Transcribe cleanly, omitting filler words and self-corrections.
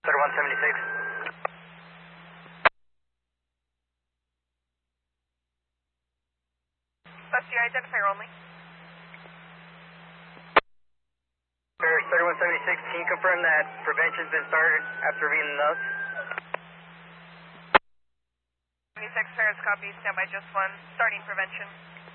3176. That's the identifier only. 3176, can you confirm that prevention's been started after reading the notes? 76 Paris, copy. Stand by just one. Starting prevention.